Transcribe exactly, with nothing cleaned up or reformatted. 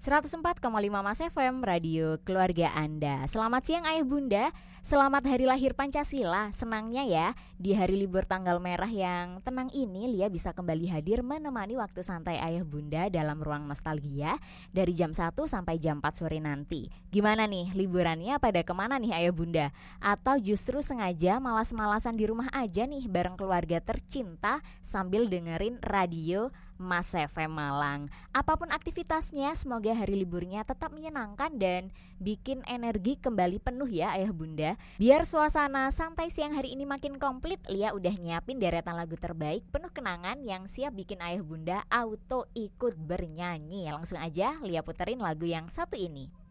seratus empat koma lima Mas F M, radio keluarga Anda. Selamat siang Ayah Bunda, selamat hari lahir Pancasila. Senangnya ya, di hari libur tanggal merah yang tenang ini Lia bisa kembali hadir menemani waktu santai Ayah Bunda dalam ruang nostalgia dari jam satu sampai jam empat sore nanti. Gimana nih liburannya, pada kemana nih Ayah Bunda? Atau justru sengaja malas-malasan di rumah aja nih bareng keluarga tercinta sambil dengerin radio Mas F M Malang. Apapun aktivitasnya, semoga hari liburnya tetap menyenangkan dan bikin energi kembali penuh ya Ayah Bunda. Biar suasana santai siang hari ini makin komplit, Lia udah nyiapin deretan lagu terbaik penuh kenangan yang siap bikin Ayah Bunda auto ikut bernyanyi. Langsung aja Lia puterin lagu yang satu ini.